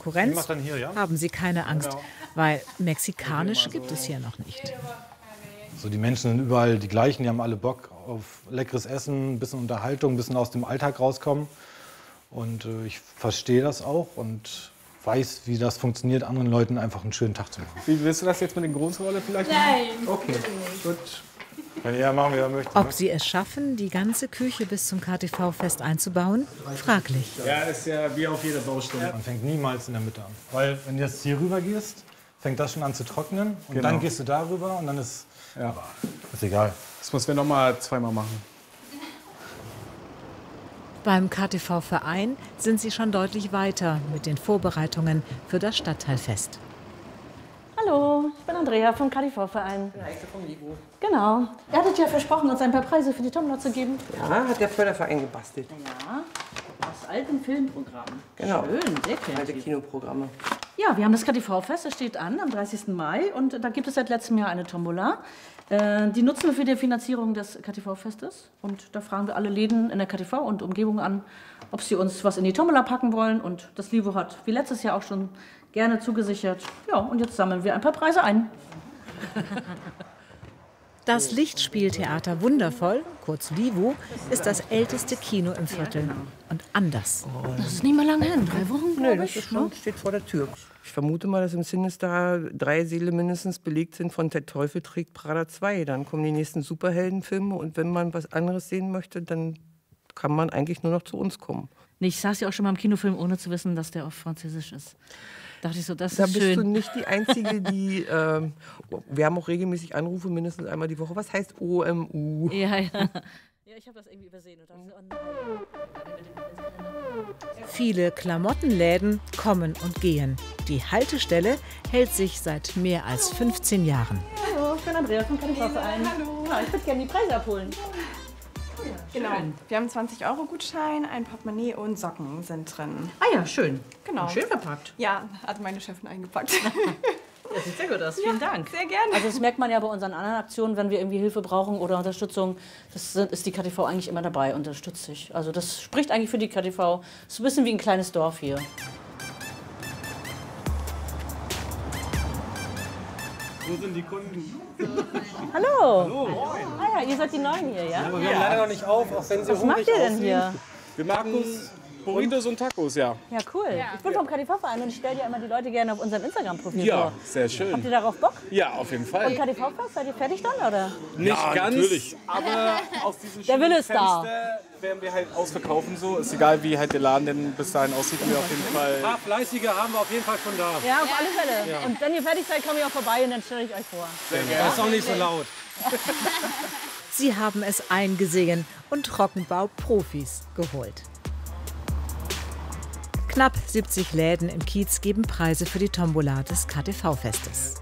Konkurrenz haben sie keine Angst, weil mexikanisch gibt es hier noch nicht. So, die Menschen sind überall die gleichen, die haben alle Bock auf leckeres Essen, ein bisschen Unterhaltung, ein bisschen aus dem Alltag rauskommen. Und ich verstehe das auch und weiß, wie das funktioniert, anderen Leuten einfach einen schönen Tag zu machen. Wie willst du das jetzt mit den Großrolle vielleicht Nein. machen? Okay, gut. Wenn ihr machen, wie ihr möchtet. Ob sie es schaffen, die ganze Küche bis zum KTV-Fest einzubauen, fraglich. Ja, ist ja wie auf jeder Baustelle. Man fängt niemals in der Mitte an. Weil wenn du jetzt hier rüber gehst, fängt das schon an zu trocknen. Und dann gehst du da rüber und dann ist egal. Das müssen wir noch mal zweimal machen. Beim KTV-Verein sind sie schon deutlich weiter mit den Vorbereitungen für das Stadtteilfest. Hallo, ich bin Andrea vom KTV-Verein. Ja, ich bin vom Ligo. Genau. Er hat ja versprochen, uns ein paar Preise für die Tombola zu geben. Ja, hat der Förderverein gebastelt. Ja, aus alten Filmprogrammen. Genau. Schön, sehr kreativ. Alte Kinoprogramme. Ja, wir haben das KTV-Fest, das steht an am 30. Mai. Und da gibt es seit letztem Jahr eine Tombola. Die nutzen wir für die Finanzierung des KTV-Festes. Und da fragen wir alle Läden in der KTV und Umgebung an, ob sie uns was in die Tombola packen wollen. Und das Livo hat wie letztes Jahr auch schon gerne zugesichert. Ja, und jetzt sammeln wir ein paar Preise ein. Das Lichtspieltheater Wundervoll, kurz Livo, ist das älteste Kino im Viertel. Und anders. Das ist nicht mehr lange hin, 3 Wochen, Nö, glaube das ich. ist schon, steht vor der Tür. Ich vermute mal, dass im Sinister 3 Säle mindestens belegt sind von Der Teufel trägt Prada 2. Dann kommen die nächsten Superheldenfilme und wenn man was anderes sehen möchte, dann kann man eigentlich nur noch zu uns kommen. Ich saß ja auch schon mal im Kinofilm, ohne zu wissen, dass der auf Französisch ist. Dachte ich so, das Da ist bist schön. du nicht die Einzige, die... wir haben auch regelmäßig Anrufe, mindestens einmal die Woche. Was heißt OMU? Ja, ja. Ja, ich habe das irgendwie übersehen. Und dachte, oh nein. Viele Klamottenläden kommen und gehen. Die Haltestelle hält sich seit mehr als 15 Jahren. Hallo, ich bin Andrea vom KTV-Verein. Hallo. Ja, ich würde gerne die Preise abholen. Genau. Wir haben einen 20-Euro-Gutschein, ein Portemonnaie und Socken sind drin. Ah ja, schön. Genau. Schön verpackt. Ja, hat meine Chefin eingepackt. Das sieht sehr gut aus. Vielen Dank. Sehr gerne. Also das merkt man ja bei unseren anderen Aktionen, wenn wir irgendwie Hilfe brauchen oder Unterstützung, ist die KTV eigentlich immer dabei, unterstützt sich. Also das spricht eigentlich für die KTV. Es ist ein bisschen wie ein kleines Dorf hier. Wo sind die Kunden? Hallo. Hallo. Ah ja, ihr seid die Neuen hier, ja? Aber wir haben leider noch nicht auf, auch wenn sie Was macht ihr denn hier? Wir machen Burritos und Tacos, ja. Ja, cool. Ich bin vom KTV-Verein und ich stelle ja immer die Leute gerne auf unserem Instagram-Profil Ja, vor. sehr schön. Habt ihr darauf Bock? Ja, auf jeden Fall. Und KTV-Fest, seid ihr fertig dann, oder? Nicht ganz, natürlich. aber aus diesem Der Wille ist da. Fenster werden wir halt ausverkaufen. So. Ist egal, wie halt der Laden denn bis dahin aussieht, wir auf jeden Fall. Ein paar Fleißige haben wir auf jeden Fall schon da. Ja, auf alle Fälle. Ja. Und wenn ihr fertig seid, komme ich auch vorbei und dann stelle ich euch vor. Sehr gerne. Das ist auch nicht so laut. Sie haben es eingesehen und Trockenbau-Profis geholt. Knapp 70 Läden im Kiez geben Preise für die Tombola des KTV-Festes.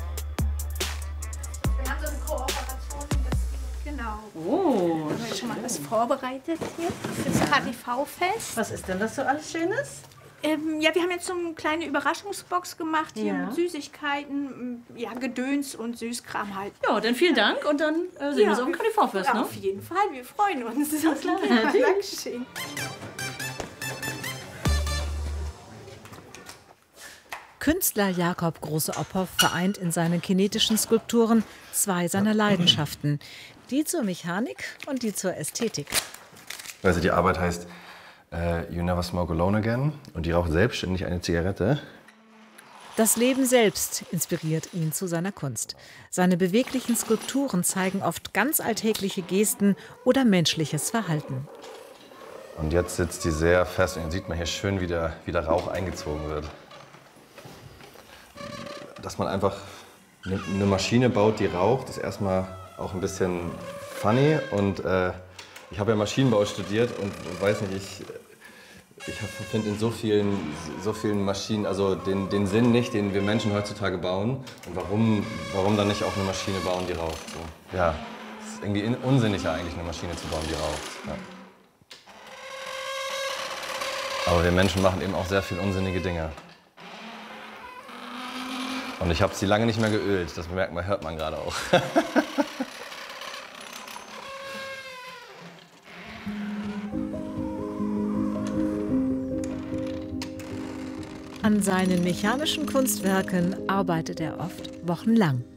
Wir haben so eine Kooperation, genau. Oh, Wir haben schon mal was vorbereitet hier für das KTV-Fest. was ist denn das so alles Schönes? Ja, wir haben jetzt so eine kleine Überraschungsbox gemacht hier Ja. mit Süßigkeiten, ja, Gedöns und Süßkram halt. Ja, dann vielen Dank und dann sehen wir uns auf dem KTV-Fest, Ja, ne? auf jeden Fall, wir freuen uns. Alles klar. Ja, Tschüss. Dankeschön. Künstler Jakob Große-Opphoff vereint in seinen kinetischen Skulpturen 2 seiner Leidenschaften. Die zur Mechanik und die zur Ästhetik. Also die Arbeit heißt You Never Smoke Alone Again und die raucht selbstständig eine Zigarette. Das Leben selbst inspiriert ihn zu seiner Kunst. Seine beweglichen Skulpturen zeigen oft ganz alltägliche Gesten oder menschliches Verhalten. Und jetzt sitzt die sehr fest und jetzt sieht man hier schön, wie der Rauch eingezogen wird. Dass man einfach eine Maschine baut, die raucht, ist erstmal auch ein bisschen funny. Und ich habe ja Maschinenbau studiert und weiß nicht, ich finde in so vielen Maschinen, also den Sinn nicht, den wir Menschen heutzutage bauen. Und warum dann nicht auch eine Maschine bauen, die raucht? So. Ja, es ist irgendwie unsinniger eigentlich, eine Maschine zu bauen, die raucht. Ja. Aber wir Menschen machen eben auch sehr viel unsinnige Dinge. Und ich habe sie lange nicht mehr geölt, das hört man gerade auch. An An seinen mechanischen Kunstwerken arbeitet er oft wochenlang.